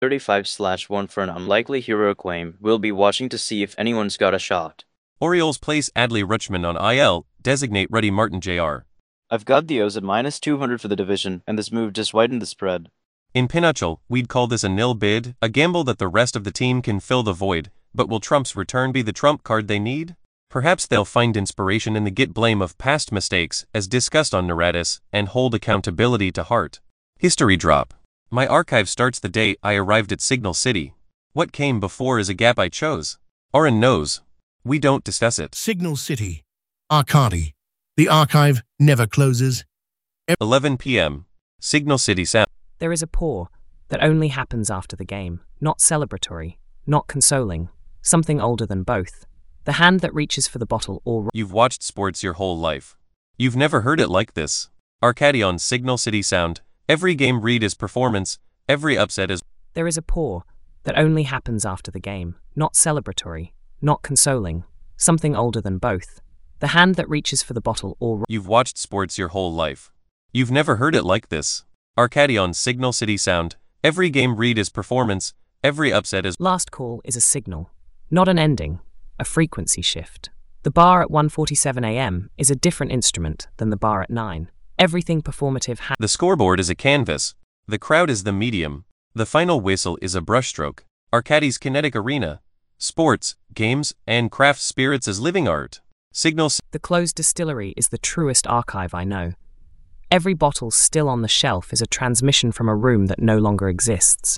35/1 for an unlikely hero claim. We'll be watching to see if anyone's got a shot. Orioles place Adley Rutschman on IL, designate Ruddy Martin Jr. I've got the O's at -200 for the division, and this move just widened the spread. In Pinochle, we'd call this a nil bid, a gamble that the rest of the team can fill the void, but will Trump's return be the trump card they need? Perhaps they'll find inspiration in the get blame of past mistakes, as discussed on Neratis, and hold accountability to heart. History drop. My archive starts the day I arrived at Signal City. What came before is a gap I chose. Oren knows. We don't discuss it. Signal City. Arcadi. The archive never closes. 11 p.m. Signal City Sound. There is a pour that only happens after the game, not celebratory, not consoling, something older than both. The hand that reaches for the bottle or... You've watched sports your whole life. You've never heard it like this. Arcadi on Signal City Sound. Every game read is performance, every upset is... There is a pour that only happens after the game, not celebratory, not consoling, something older than both. The hand that reaches for the bottle or... You've watched sports your whole life. You've never heard it like this. Arcadi on Signal City Sound. Every game read is performance, every upset is... Last call is a signal, not an ending, a frequency shift. The bar at 1:47 a.m. is a different instrument than the bar at 9. Everything performative The scoreboard is a canvas. The crowd is the medium. The final whistle is a brushstroke. Arcadi's kinetic arena. Sports, games, and craft spirits as living art. The closed distillery is the truest archive I know. Every bottle still on the shelf is a transmission from a room that no longer exists.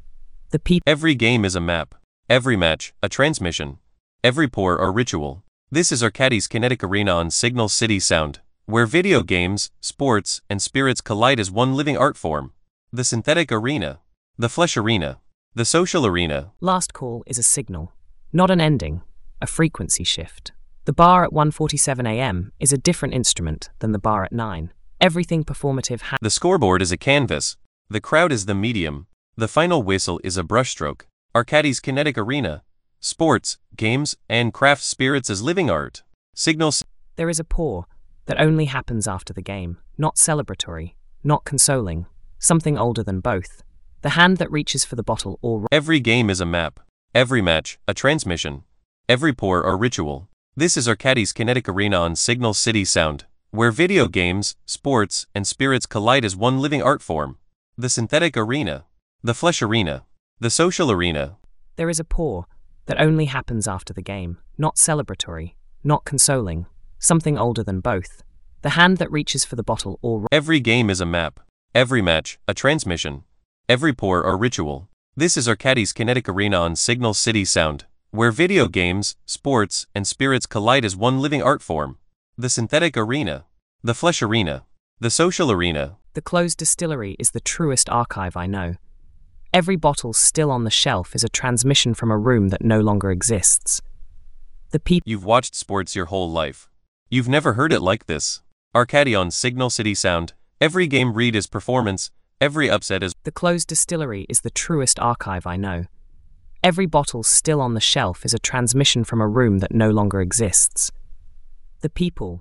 Every game is a map. Every match, a transmission. Every pour or ritual. This is Arcadi's kinetic arena on Signal City Sound, where video games, sports, and spirits collide as one living art form. The synthetic arena. The flesh arena. The social arena. Last call is a signal, not an ending, a frequency shift. The bar at 1:47 a.m. is a different instrument than the bar at 9. Everything performative The scoreboard is a canvas. The crowd is the medium. The final whistle is a brushstroke. Arcadi's kinetic arena. Sports, games, and craft spirits as living art. There is a pour that only happens after the game, not celebratory, not consoling, something older than both. The hand that reaches for the bottle or... Every game is a map. Every match, a transmission. Every pour or ritual. This is Arcadi's kinetic arena on Signal City Sound, where video games, sports, and spirits collide as one living art form. The synthetic arena. The flesh arena. The social arena. There is a pour that only happens after the game, not celebratory, not consoling, something older than both. The hand that reaches for the bottle or... Every game is a map. Every match, a transmission. Every pour or ritual. This is Arcadi's kinetic arena on Signal City Sound, where video games, sports, and spirits collide as one living art form. The synthetic arena. The flesh arena. The social arena. The closed distillery is the truest archive I know. Every bottle still on the shelf is a transmission from a room that no longer exists. You've watched sports your whole life. You've never heard it like this. Arcadi on Signal City Sound. Every game read is performance, every upset is... The closed distillery is the truest archive I know. Every bottle still on the shelf is a transmission from a room that no longer exists. The people...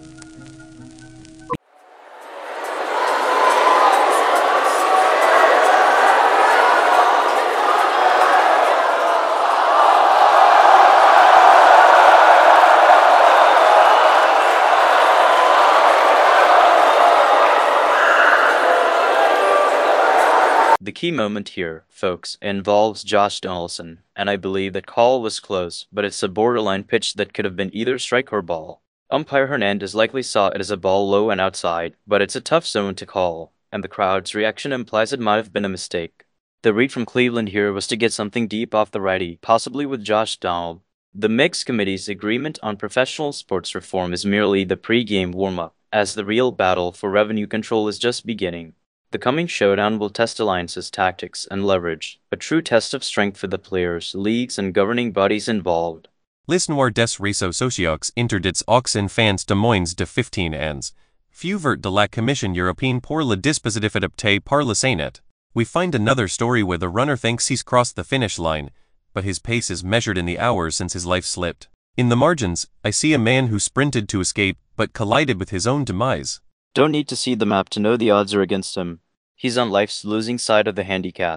The key moment here, folks, involves Josh Donaldson, and I believe that call was close, but it's a borderline pitch that could have been either strike or ball. Umpire Hernandez likely saw it as a ball low and outside, but it's a tough zone to call, and the crowd's reaction implies it might have been a mistake. The read from Cleveland here was to get something deep off the righty, possibly with Josh Donald. The Mix Committee's agreement on professional sports reform is merely the pre-game warm-up, as the real battle for revenue control is just beginning. The coming showdown will test alliances, tactics, and leverage, a true test of strength for the players, leagues, and governing bodies involved. L'histoire des réseaux sociaux interdits aux enfants de moins de 15 ans. Fuvert de la Commission européenne pour le dispositif adopté par le Sénat. We find another story where the runner thinks he's crossed the finish line, but his pace is measured in the hours since his life slipped. In the margins, I see a man who sprinted to escape, but collided with his own demise. Don't need to see the map to know the odds are against him. He's on life's losing side of the handicap.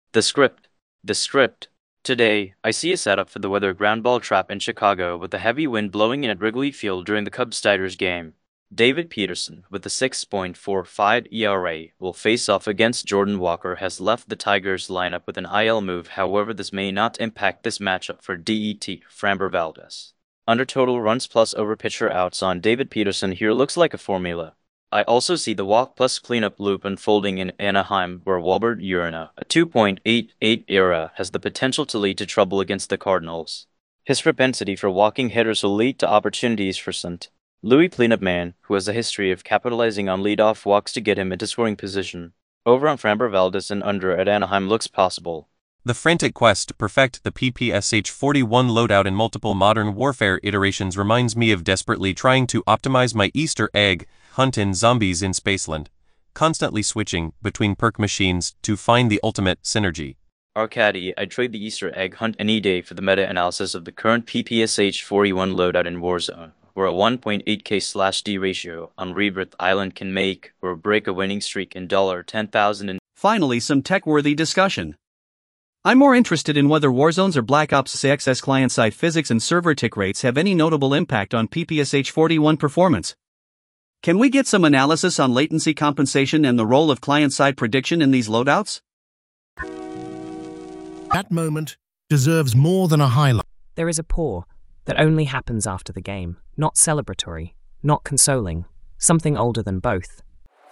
The script. The script. Today, I see a setup for the weather ground ball trap in Chicago with a heavy wind blowing in at Wrigley Field during the Cubs-Tigers game. David Peterson, with a 6.45 ERA, will face off against Jordan Walker, has left the Tigers lineup with an IL move. However, this may not impact this matchup for DET Framber Valdez. Under total runs plus over pitcher outs on David Peterson here looks like a formula. I also see the walk plus cleanup loop unfolding in Anaheim, where Walbert Urena, a 2.88 ERA, has the potential to lead to trouble against the Cardinals. His propensity for walking hitters will lead to opportunities for St. Louis cleanup man, who has a history of capitalizing on leadoff walks to get him into scoring position. Over on Framber Valdez and under at Anaheim looks possible. The frantic quest to perfect the PPSH-41 loadout in multiple Modern Warfare iterations reminds me of desperately trying to optimize my Easter egg hunt in Zombies in Spaceland, constantly switching between perk machines to find the ultimate synergy. Arcady, I'd trade the Easter egg hunt any day for the meta-analysis of the current PPSH-41 loadout in Warzone, where a 1.8k/D ratio on Rebirth Island can make or break a winning streak in $10,000. Finally, some tech-worthy discussion. I'm more interested in whether Warzone's or Black Ops 6's client-side physics and server tick rates have any notable impact on PPSH-41 performance. Can we get some analysis on latency compensation and the role of client-side prediction in these loadouts? That moment deserves more than a highlight. There is a pause that only happens after the game, not celebratory, not consoling, something older than both.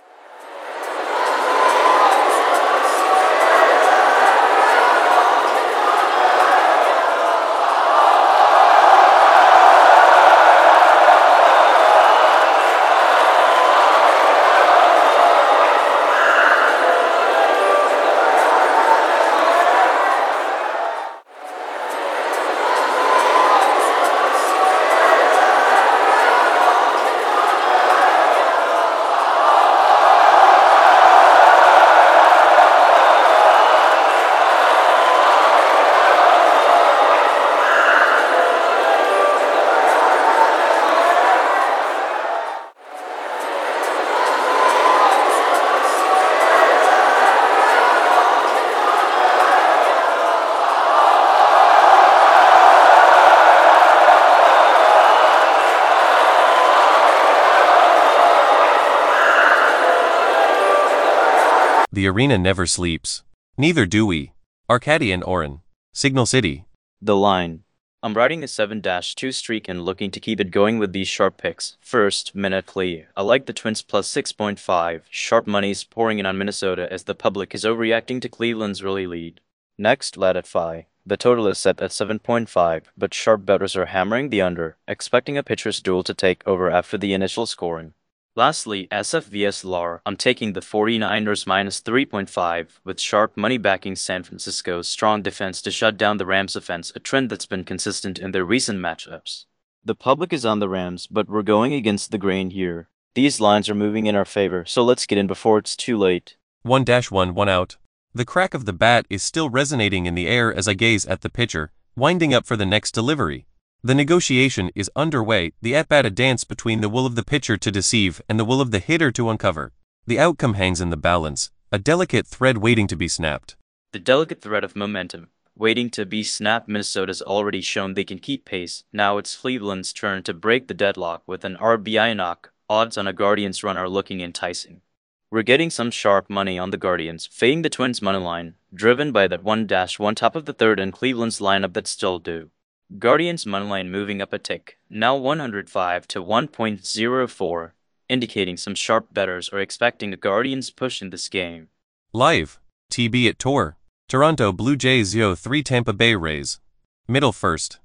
The arena never sleeps. Neither do we. Arcady and Oren. Signal City. The line. I'm riding a 7-2 streak and looking to keep it going with these sharp picks. First, Minutely. I like the Twins plus 6.5. Sharp money's pouring in on Minnesota as the public is overreacting to Cleveland's early lead. Next, Latify. The total is set at 7.5, but sharp bettors are hammering the under, expecting a pitcher's duel to take over after the initial scoring. Lastly, SF vs LAR, I'm taking the 49ers minus 3.5, with sharp money backing San Francisco's strong defense to shut down the Rams' offense, a trend that's been consistent in their recent matchups. The public is on the Rams, but we're going against the grain here. These lines are moving in our favor, so let's get in before it's too late. 1-1, 1 out. The crack of the bat is still resonating in the air as I gaze at the pitcher, winding up for the next delivery. The negotiation is underway, the at-bat a dance between the will of the pitcher to deceive and the will of the hitter to uncover. The outcome hangs in the balance, a delicate thread waiting to be snapped. The delicate thread of momentum, waiting to be snapped. Minnesota's already shown they can keep pace. Now it's Cleveland's turn to break the deadlock with an RBI knock. Odds on a Guardians run are looking enticing. We're getting some sharp money on the Guardians, fading the Twins' money line, driven by that 1-1 top of the third and Cleveland's lineup that's still due. Guardians' moneyline moving up a tick, now 105 to 1.04, indicating some sharp bettors are expecting the Guardians push in this game. Live. TB at Tor. Toronto Blue Jays 0-3 Tampa Bay Rays. Middle first.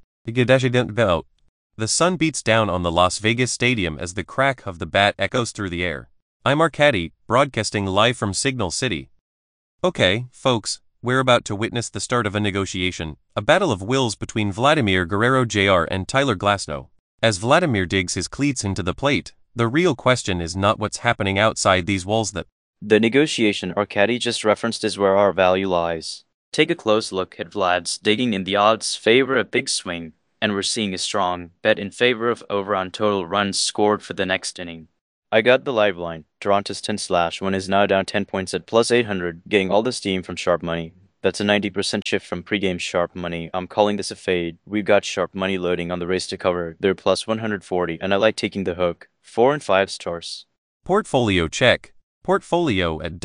The sun beats down on the Las Vegas Stadium as the crack of the bat echoes through the air. I'm Arcady, broadcasting live from Signal City. Okay, folks. We're about to witness the start of a negotiation, a battle of wills between Vladimir Guerrero Jr. and Tyler Glasnow. As Vladimir digs his cleats into the plate, the real question is not what's happening outside these walls. The negotiation Arcady just referenced is where our value lies. Take a close look at Vlad's digging in. The odds favor a big swing, and we're seeing a strong bet in favor of over on total runs scored for the next inning. I got the live line. Toronto's 10/1 is now down 10 points at plus 800, getting all the steam from sharp money. That's a 90% shift from pregame sharp money. I'm calling this a fade. We've got sharp money loading on the race to cover. They're plus 140, and I like taking the hook. 4 and 5 stars. Portfolio check. Portfolio at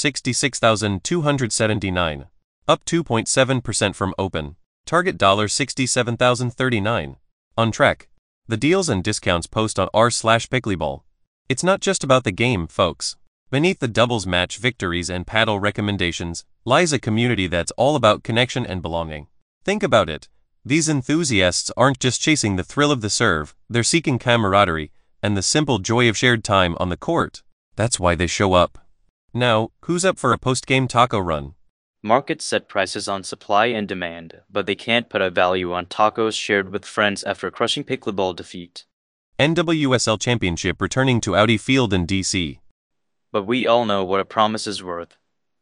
$66,279. Up 2.7% from open. Target $67,039. On track. The deals and discounts post on r/pickleball. It's not just about the game, folks. Beneath the doubles match victories and paddle recommendations lies a community that's all about connection and belonging. Think about it. These enthusiasts aren't just chasing the thrill of the serve, they're seeking camaraderie and the simple joy of shared time on the court. That's why they show up. Now, who's up for a post-game taco run? Markets set prices on supply and demand, but they can't put a value on tacos shared with friends after a crushing pickleball defeat. NWSL Championship returning to Audi Field in DC. But we all know what a promise is worth.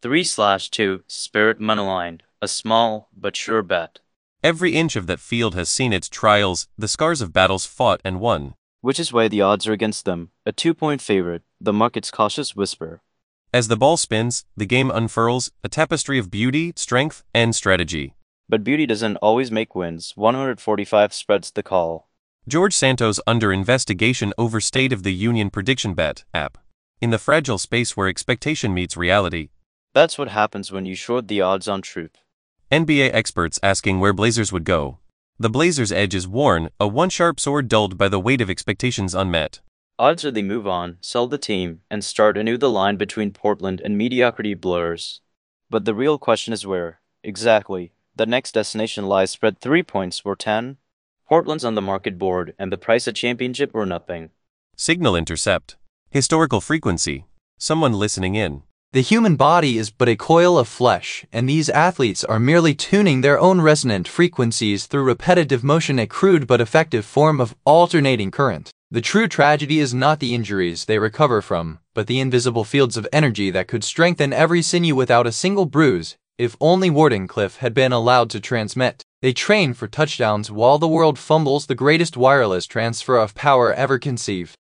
3/2 Spirit Moneyline, a small but sure bet. Every inch of that field has seen its trials, the scars of battles fought and won. Which is why the odds are against them. A 2-point favorite, the market's cautious whisper. As the ball spins, the game unfurls, a tapestry of beauty, strength, and strategy. But beauty doesn't always make wins. 145 spreads the call. George Santos under investigation over State of the Union prediction bet app. In the fragile space where expectation meets reality. That's what happens when you short the odds on truth. NBA experts asking where Blazers would go. The Blazers' edge is worn, a one-sharp sword dulled by the weight of expectations unmet. Odds are they move on, sell the team, and start anew. The line between Portland and mediocrity blurs. But the real question is where, exactly. The next destination lies spread 3 points or 10. Portland's on the market board, and the price at championship or nothing. Signal intercept. Historical frequency. Someone listening in. The human body is but a coil of flesh, and these athletes are merely tuning their own resonant frequencies through repetitive motion, a crude but effective form of alternating current. The true tragedy is not the injuries they recover from, but the invisible fields of energy that could strengthen every sinew without a single bruise, if only Wardenclyffe had been allowed to transmit. They train for touchdowns while the world fumbles the greatest wireless transfer of power ever conceived.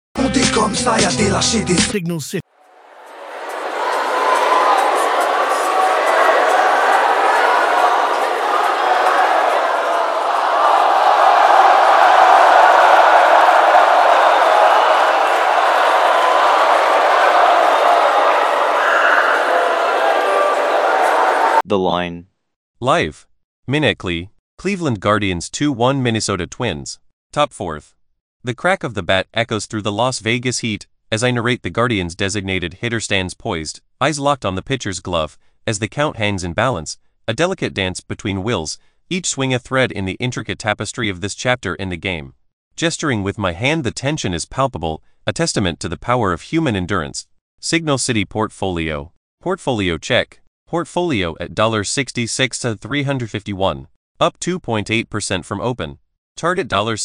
Signal City. The line. Live. Minutely. Cleveland Guardians 2-1 Minnesota Twins. Top fourth. The crack of the bat echoes through the Las Vegas heat as I narrate. The Guardians' designated hitter stands poised, eyes locked on the pitcher's glove, as the count hangs in balance, a delicate dance between wills, each swing a thread in the intricate tapestry of this chapter in the game. Gesturing with my hand, the tension is palpable, a testament to the power of human endurance. Signal City Portfolio. Portfolio check. Portfolio at $66,351. Up 2.8% from open. Target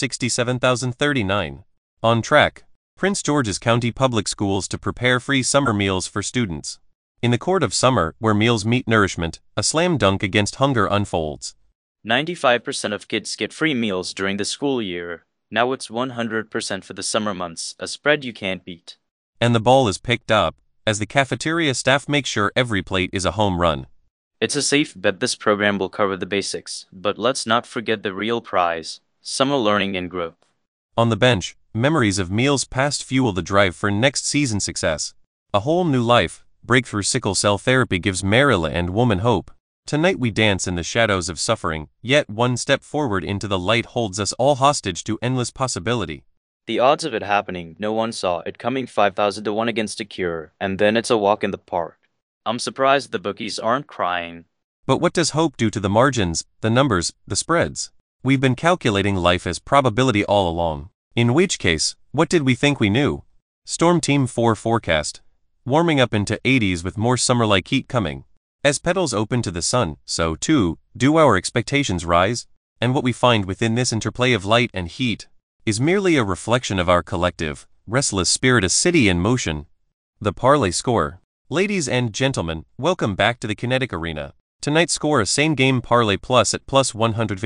$67,039. On track. Prince George's County Public Schools to prepare free summer meals for students. In the court of summer, where meals meet nourishment, a slam dunk against hunger unfolds. 95% of kids get free meals during the school year. Now it's 100% for the summer months, a spread you can't beat. And the ball is picked up, as the cafeteria staff make sure every plate is a home run. It's a safe bet this program will cover the basics, but let's not forget the real prize, summer learning and growth. On the bench, memories of meals past fuel the drive for next season success. A whole new life, breakthrough sickle cell therapy gives Marilla and woman hope. Tonight we dance in the shadows of suffering, yet one step forward into the light holds us all hostage to endless possibility. The odds of it happening, no one saw it coming. 5,000 to 1 against a cure, and then it's a walk in the park. I'm surprised the bookies aren't crying. But what does hope do to the margins, the numbers, the spreads? We've been calculating life as probability all along. In which case, what did we think we knew? Storm Team 4 forecast. Warming up into 80s with more summer-like heat coming. As petals open to the sun, so too, do our expectations rise? And what we find within this interplay of light and heat is merely a reflection of our collective, restless spirit, a city in motion. The parlay score. Ladies and gentlemen, welcome back to the Kinetic Arena. Tonight's score, a same game parlay plus at plus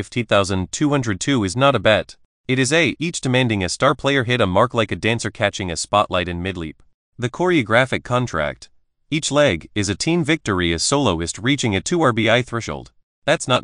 115,202 is not a bet. It is each demanding a star player hit a mark like a dancer catching a spotlight in mid-leap. The choreographic contract. Each leg is a team victory as soloist reaching a 2 RBI threshold. That's not